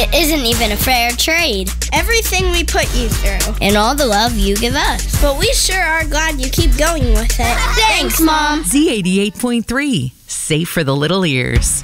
It isn't even a fair trade. Everything we put you through. And all the love you give us. But we sure are glad you keep going with it. Thanks, Mom. Z88.3. Safe for the little ears.